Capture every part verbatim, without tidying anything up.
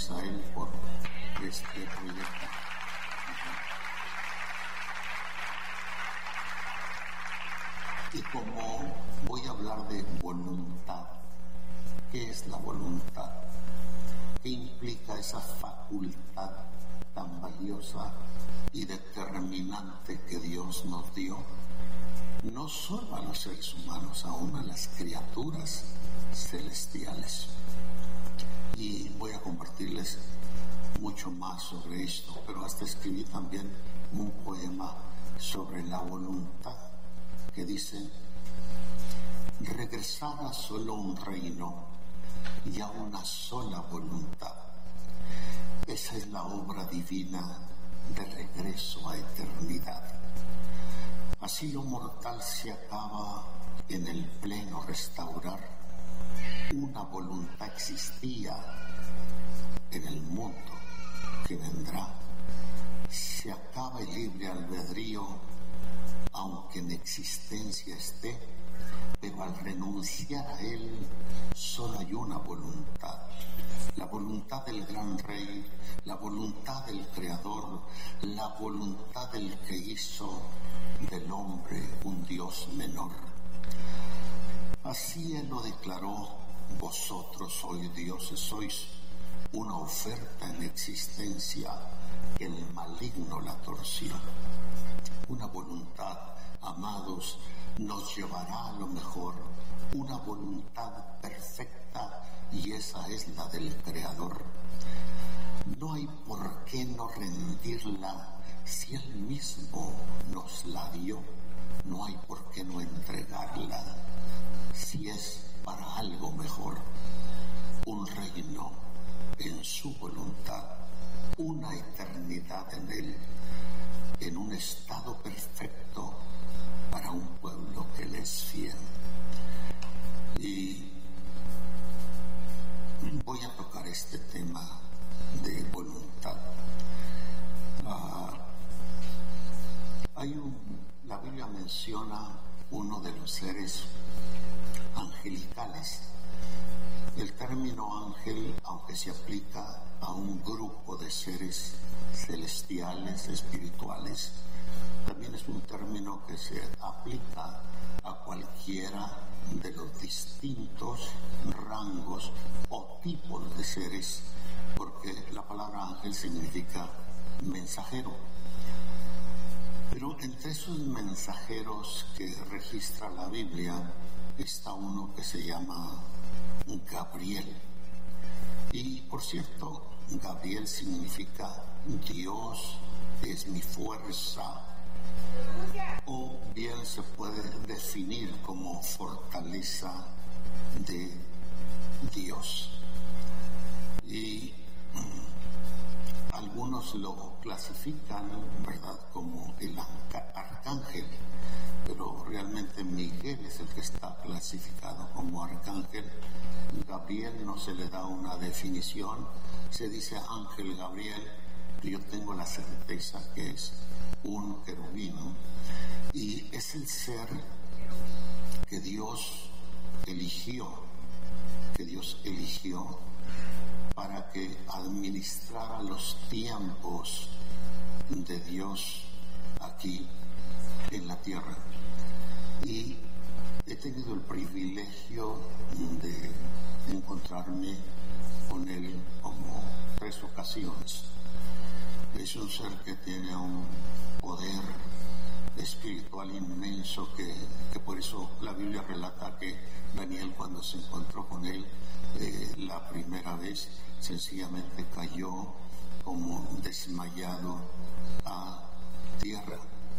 Misael por este proyecto. Y como voy a hablar de voluntad, ¿qué es la voluntad? ¿Qué implica esa facultad tan valiosa y determinante que Dios nos dio? No solo a los seres humanos, aún a las criaturas celestiales. Y voy a compartirles mucho más sobre esto, pero hasta escribí también un poema sobre la voluntad que dice: regresar a solo un reino y a una sola voluntad. Esa es la obra divina de regreso a eternidad. Así lo mortal se acaba en el pleno restaurar. Una voluntad existía en el mundo que vendrá. Se acaba el libre albedrío, aunque en existencia esté, pero al renunciar a él solo hay una voluntad, la voluntad del gran rey, la voluntad del creador, la voluntad del que hizo del hombre un Dios menor. Así él lo declaró: vosotros sois dioses, sois una oferta en existencia que el maligno la torció. Una voluntad, amados, nos llevará a lo mejor, una voluntad perfecta, y esa es la del Creador. No hay por qué no rendirla si Él mismo nos la dio. No hay por qué no entregarla si es para algo mejor. Un reino en su voluntad, una eternidad en Él, en un estado perfecto para un pueblo que le es fiel. Y voy a tocar este tema de voluntad. Uh, hay un, la Biblia menciona uno de los seres angelicales. El término ángel, aunque se aplica a un grupo de seres celestiales, espirituales, también es un término que se aplica a cualquiera de los distintos rangos o tipos de seres, porque la palabra ángel significa mensajero. Pero entre esos mensajeros que registra la Biblia está uno que se llama Gabriel. Y por cierto, Gabriel significa Dios es mi fuerza, o bien se puede definir como fortaleza de Dios. Y algunos lo clasifican, ¿verdad?, como el arcángel, pero realmente Miguel es el que está clasificado como arcángel. Gabriel no se le da una definición, se dice ángel Gabriel. Yo tengo la certeza que es un querubín y es el ser que Dios eligió, que Dios eligió para que administrara los tiempos de Dios aquí en la tierra. Y he tenido el privilegio de encontrarme con él como tres ocasiones. Es un ser que tiene un poder espiritual inmenso que, que por eso la Biblia relata que Daniel, cuando se encontró con él eh, la primera vez, sencillamente cayó como desmayado a tierra.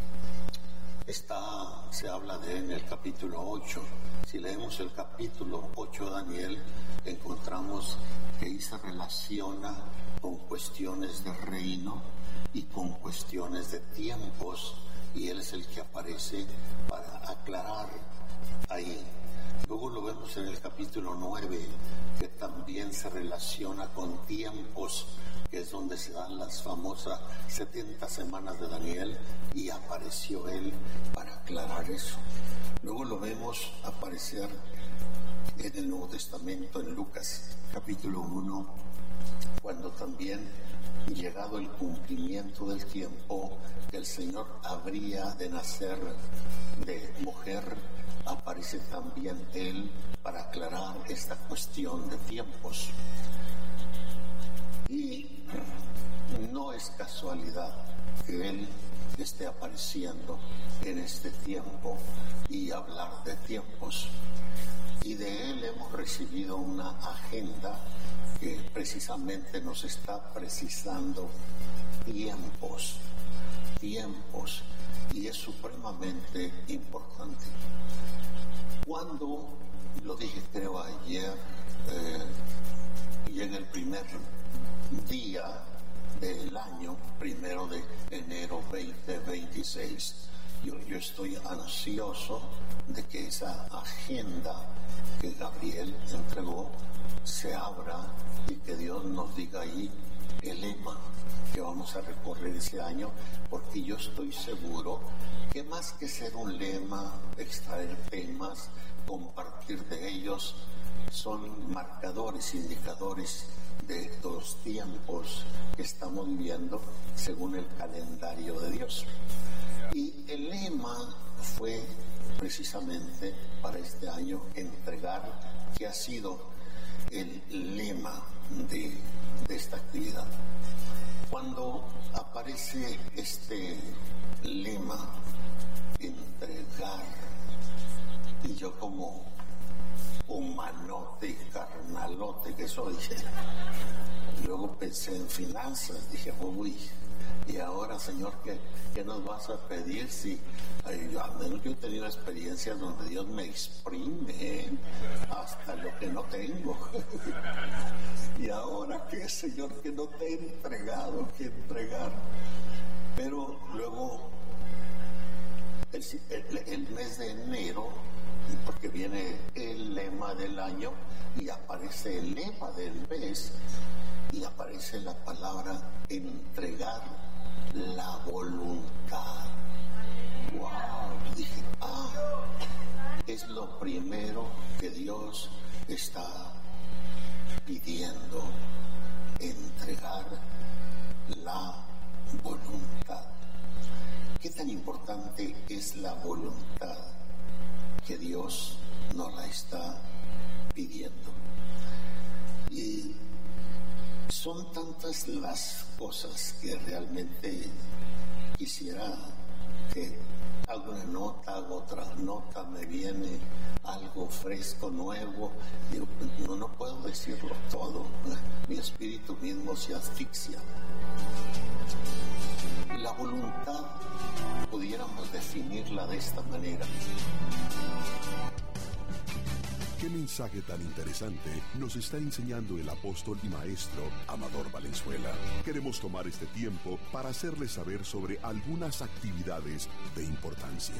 Está, se habla de él en el capítulo ocho. Si leemos el capítulo ocho de Daniel, encontramos que ahí se relaciona con cuestiones de reino y con cuestiones de tiempos, y él es el que aparece para aclarar ahí. Luego lo vemos en el capítulo nueve, que también se relaciona con tiempos, que es donde se dan las famosas setenta semanas de Daniel, y apareció él para aclarar eso. Luego lo vemos aparecer en el Nuevo Testamento, en Lucas capítulo uno, cuando también, llegado el cumplimiento del tiempo, que el Señor habría de nacer de mujer, aparece también Él para aclarar esta cuestión de tiempos. Y no es casualidad que Él esté apareciendo en este tiempo y hablar de tiempos. Y de Él hemos recibido una agenda que precisamente nos está precisando tiempos, tiempos, y es supremamente importante. Cuando, lo dije creo ayer, eh, llega el primer día del año, primero de enero veinte veintiséis, yo, yo estoy ansioso de que esa agenda que Gabriel entregó se abra y que Dios nos diga ahí el lema que vamos a recorrer ese año, porque yo estoy seguro que más que ser un lema, extraer temas, compartir de ellos, son marcadores, indicadores de los tiempos que estamos viviendo según el calendario de Dios. Y el lema fue precisamente para este año entregar, que ha sido el lema de, de esta actividad. Cuando aparece este lema, entregar, y yo como humanote, carnalote que soy, luego pensé en finanzas, dije, uy, y ahora, Señor, ¿qué, qué nos vas a pedir? Si ay, yo, al menos yo he tenido experiencias donde Dios me exprime ¿eh? hasta lo que no tengo. Y ahora, ¿qué, Señor, que no te he entregado, que entregar? Pero luego, el, el, el mes de enero, porque viene el lema del año y aparece el lema del mes, y aparece la palabra entregar la voluntad. ¡Wow! Dije, ah, es lo primero que Dios está pidiendo, entregar la voluntad. ¿Qué tan importante es la voluntad que Dios nos la está pidiendo? Y son tantas las cosas que realmente quisiera que hago una nota, hago otra nota, me viene algo fresco, nuevo. Digo, no, no puedo decirlo todo. Mi espíritu mismo se asfixia. La voluntad, pudiéramos definirla de esta manera. ¿Qué mensaje tan interesante nos está enseñando el apóstol y maestro Amador Valenzuela? Queremos tomar este tiempo para hacerles saber sobre algunas actividades de importancia.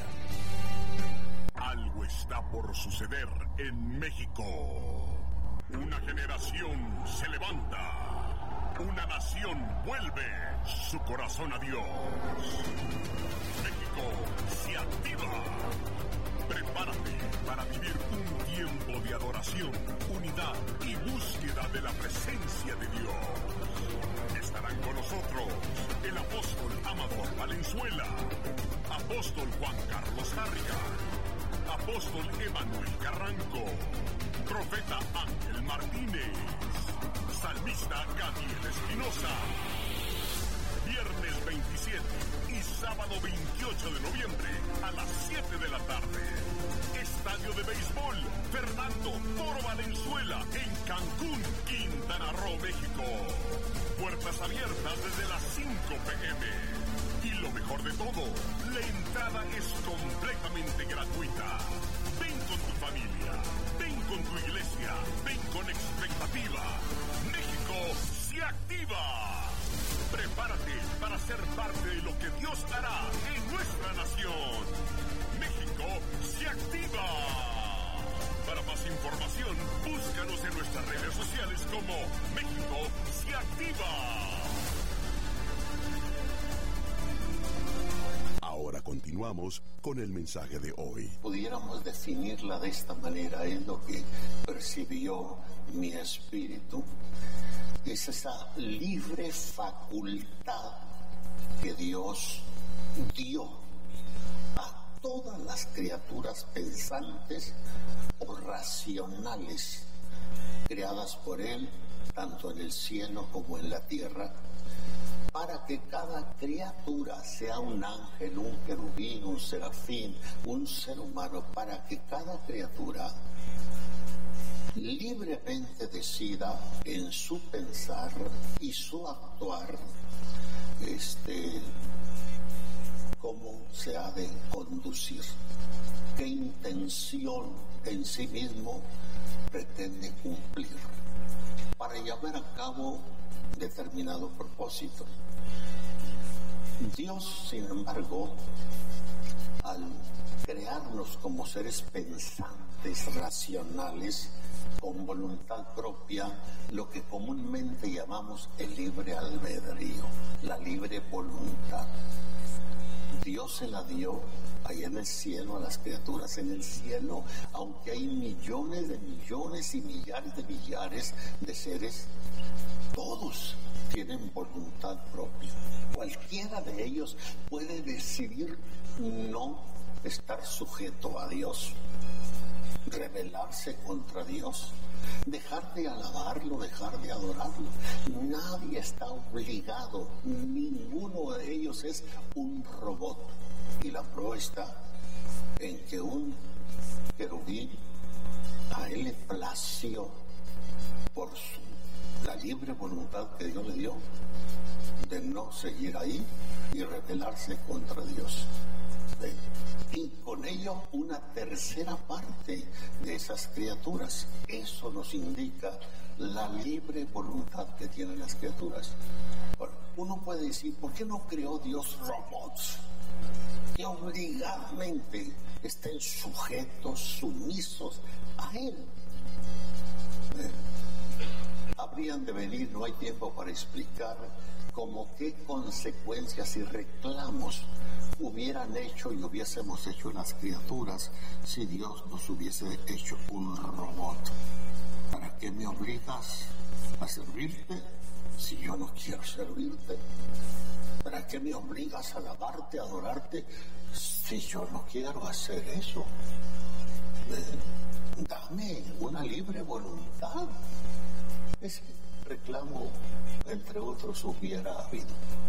Algo está por suceder en México. Una generación se levanta. Una nación vuelve su corazón a Dios. México se activa. Prepárate para vivir un tiempo de adoración, unidad y búsqueda de la presencia de Dios. Estarán con nosotros el apóstol Amador Valenzuela, apóstol Juan Carlos Harrigan, apóstol Emanuel Carranco, profeta Ángel Martínez, salmista Gabriel Espinosa. Viernes veintisiete y sábado veintiocho de noviembre a las siete de la tarde. Estadio de béisbol Fernando Toro Valenzuela en Cancún, Quintana Roo, México. Puertas abiertas desde las cinco pe eme. Y lo mejor de todo, la entrada es completamente gratuita. Ven con tu familia, ven con tu iglesia, ven con expectativa. México se activa. Prepárate para ser parte de lo que Dios hará en nuestra nación. México se activa. Para más información, búscanos en nuestras redes sociales como México se activa. Ahora continuamos con el mensaje de hoy. Pudiéramos definirla de esta manera, es lo que percibió mi espíritu. Es esa libre facultad que Dios dio a todas las criaturas pensantes o racionales creadas por Él, tanto en el cielo como en la tierra, para que cada criatura, sea un ángel, un querubín, un serafín, un ser humano, para que cada criatura libremente decida en su pensar y su actuar este, cómo se ha de conducir, qué intención en sí mismo pretende cumplir para llevar a cabo determinado propósito. Dios, sin embargo, al crearnos como seres pensantes, racionales, con voluntad propia, lo que comúnmente llamamos el libre albedrío, la libre voluntad, Dios se la dio allá en el cielo a las criaturas. En el cielo, aunque hay millones de millones y millares de millares de seres, todos tienen voluntad propia. Cualquiera de ellos puede decidir no estar sujeto a Dios, rebelarse contra Dios, dejar de alabarlo, dejar de adorarlo. Nadie está obligado, ninguno de ellos es un robot. Y la prueba está en que un querubín, a él le plació por su, la libre voluntad que Dios le dio de no seguir ahí y rebelarse contra Dios. ¿Sí? Y con ello una tercera parte de esas criaturas. Eso nos indica la libre voluntad que tienen las criaturas. Bueno, uno puede decir, ¿por qué no creó Dios robots que obligadamente estén sujetos, sumisos a Él? Eh, habrían de venir, no hay tiempo para explicar como qué consecuencias y reclamos hubieran hecho y hubiésemos hecho en las criaturas si Dios nos hubiese hecho un robot. ¿Para qué me obligas a servirte si yo no quiero servirte? ¿Para qué me obligas a alabarte, a adorarte si yo no quiero hacer eso? Eh, dame una libre voluntad. Ese reclamo, entre otros, hubiera habido.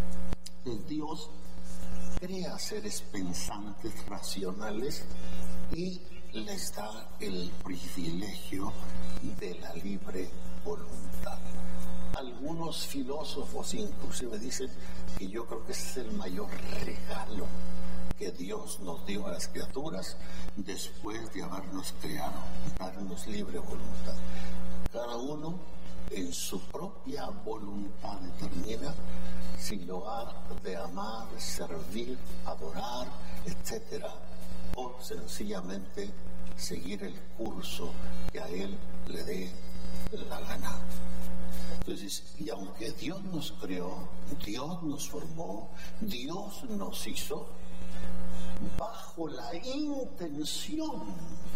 Dios crea seres pensantes, racionales, y les da el privilegio de la libre voluntad. Algunos filósofos inclusive dicen que yo creo que ese es el mayor regalo que Dios nos dio a las criaturas después de habernos creado, darnos libre voluntad. Cada uno en su propia voluntad determina si lo ha de amar, servir, adorar, etcétera, o sencillamente seguir el curso que a él le dé la gana. Entonces, y aunque Dios nos creó, Dios nos formó, Dios nos hizo bajo la intención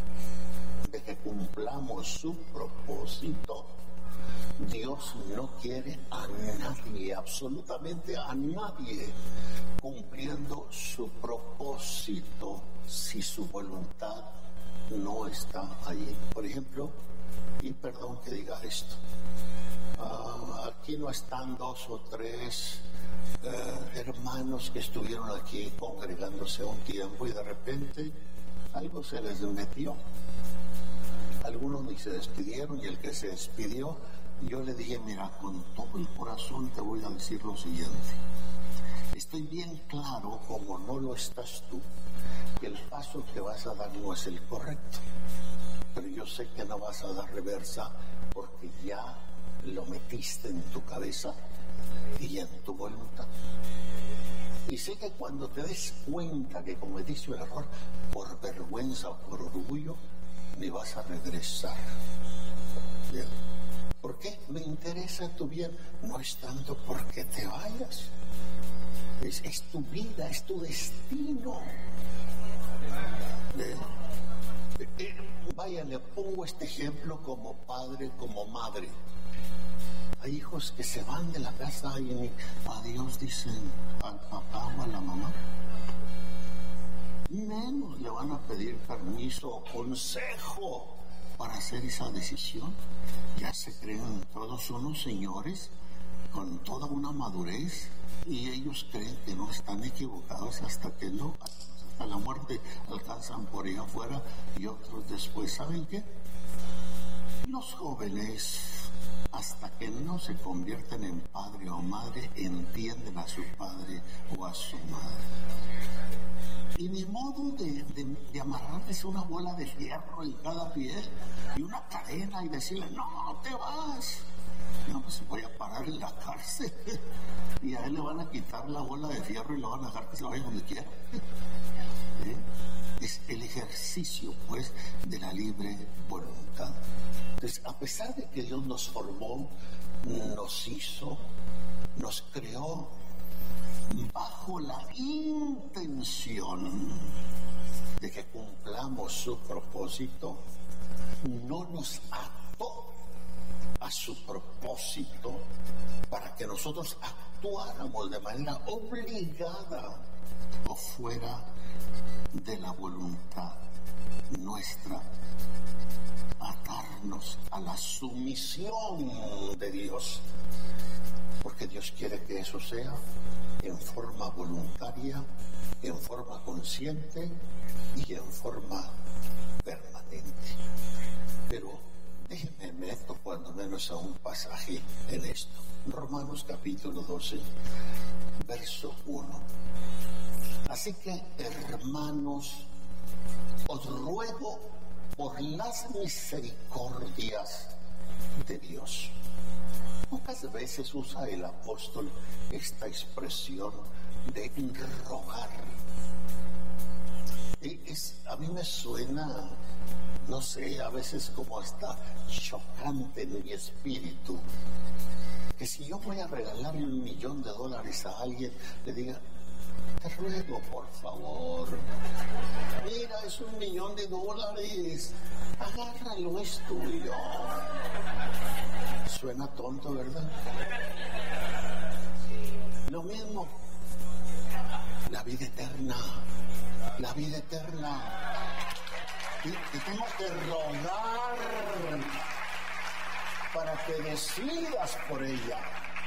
de que cumplamos su propósito, Dios no quiere a nadie, absolutamente a nadie, cumpliendo su propósito si su voluntad no está allí. Por ejemplo, y perdón que diga esto, uh, aquí no están dos o tres uh, hermanos que estuvieron aquí congregándose un tiempo y de repente algo se les metió. Algunos ni se despidieron, y el que se despidió, yo le dije, mira, con todo el corazón te voy a decir lo siguiente. Estoy bien claro, como no lo estás tú, que el paso que vas a dar no es el correcto. Pero yo sé que no vas a dar reversa porque ya lo metiste en tu cabeza y en tu voluntad. Y sé que cuando te des cuenta que cometiste un error, por vergüenza o por orgullo, ni vas a regresar. Bien. ¿Por qué me interesa tu bien? No es tanto porque te vayas. Es, es tu vida, es tu destino. Eh, eh, vaya, le pongo este ejemplo como padre, como madre. Hay hijos que se van de la casa y adiós dicen al papá o a la mamá. Menos le van a pedir permiso o consejo para hacer esa decisión. Ya se creen todos unos señores con toda una madurez y ellos creen que no están equivocados hasta que no, hasta la muerte alcanzan por allá afuera y otros después. ¿Saben qué? Los jóvenes, hasta que no se convierten en padre o madre, entienden a su padre o a su madre. Y ni modo de, de, de amarrarles una bola de fierro en cada pie y una cadena y decirle, no, no te vas. No, pues voy a parar en la cárcel. Y a él le van a quitar la bola de fierro y lo van a dejar que se vaya donde quiera. ¿Eh? Es el ejercicio, pues, de la libre voluntad. Entonces, a pesar de que Dios nos formó, nos hizo, nos creó bajo la intención de que cumplamos su propósito, no nos ató a su propósito para que nosotros actuáramos de manera obligada o fuera de la voluntad nuestra, atarnos a la sumisión de Dios, porque Dios quiere que eso sea en forma voluntaria, en forma consciente y en forma permanente. Pero déjenme meto cuando menos a un pasaje en esto. Romanos capítulo doce, verso uno. Así que, hermanos, os ruego por las misericordias de Dios. Pocas veces usa el apóstol esta expresión de rogar. Es, a mí me suena, no sé, a veces como hasta chocante en mi espíritu, que si yo voy a regalarle un millón de dólares a alguien, le diga, te ruego por favor, mira, es un millón de dólares, agárralo, es tuyo. Suena tonto, ¿verdad? Lo mismo, la vida eterna, la vida eterna. Y, y tengo que rogar para que decidas por ella.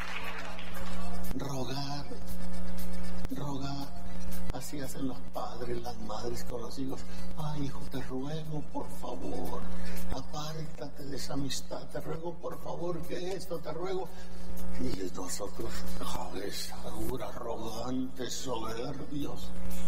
Rogar, rogar. Así hacen los padres, las madres con los hijos. Ay, hijo, te ruego, por favor, apártate de esa amistad. Te ruego, por favor, que esto, te ruego. Y nosotros, cabeza dura, arrogantes, soberbios.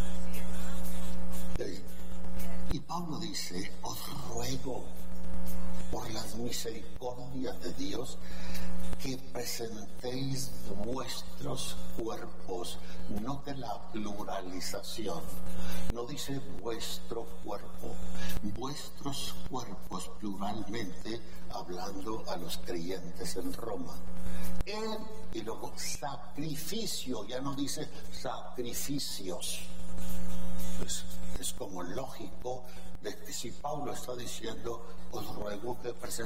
Y Pablo dice, os ruego por las misericordias de Dios que presentéis vuestros cuerpos, no de la pluralización, no dice vuestro cuerpo, vuestros cuerpos pluralmente, hablando a los creyentes en Roma. En, y luego sacrificio, ya no dice sacrificios. Pues es como lógico de que si Pablo está diciendo, os ruego que presentéis